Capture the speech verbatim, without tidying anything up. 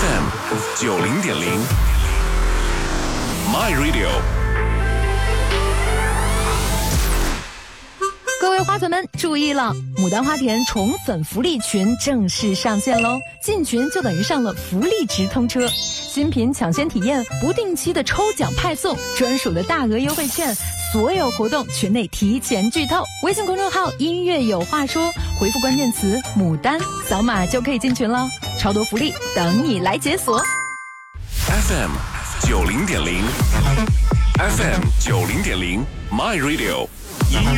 M 九零点零 My Radio。 各位花粉们注意了，牡丹花田宠粉福利群正式上线喽！进群就等于上了福利直通车，新品抢先体验，不定期的抽奖派送，专属的大额优惠券，所有活动群内提前剧透。微信公众号音乐有话说，回复关键词牡丹，扫码就可以进群了，超多福利等你来解锁。 F M 九零点零 F M 九零点零 My Radio 音乐。